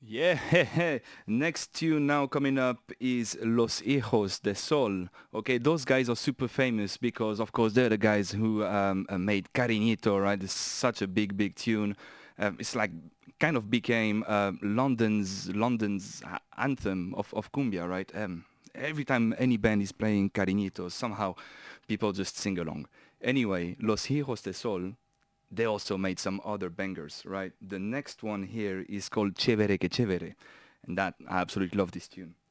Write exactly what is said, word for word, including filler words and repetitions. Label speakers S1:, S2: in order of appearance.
S1: Yeah, next tune now coming up is Los Hijos de Sol. Okay, those guys are super famous because, of course, they're the guys who um, uh, made Cariñito, right? It's such a big, big tune. Um, it's like kind of became uh, London's London's a- anthem of, of cumbia, right? Um, every time any band is playing Cariñito, somehow people just sing along. Anyway, Los Hijos de Sol, they also made some other bangers, right? The next one here is called Chévere que Chévere, and that I absolutely love this tune.